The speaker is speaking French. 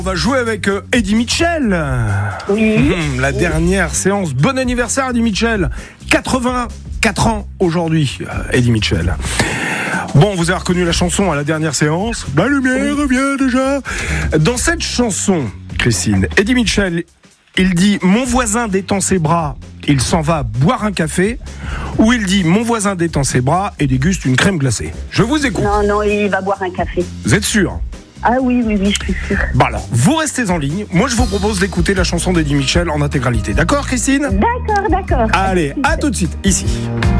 On va jouer avec Eddie Mitchell. Oui. La dernière séance. Bon anniversaire Eddie Mitchell. 84 ans aujourd'hui, Eddie Mitchell. Bon, vous avez reconnu la chanson à la dernière séance. La lumière revient déjà. Dans cette chanson, Christine, Eddie Mitchell, il dit « Mon voisin détend ses bras, il s'en va boire un café » ou il dit « Mon voisin détend ses bras et déguste une crème glacée ». Je vous écoute. Non, il va boire un café. Vous êtes sûr ? Ah oui, je suis sûre. Bon alors, vous restez en ligne. Moi, je vous propose d'écouter la chanson d'Eddie Mitchell en intégralité. D'accord, Christine ? D'accord. Allez, à tout de suite, ici.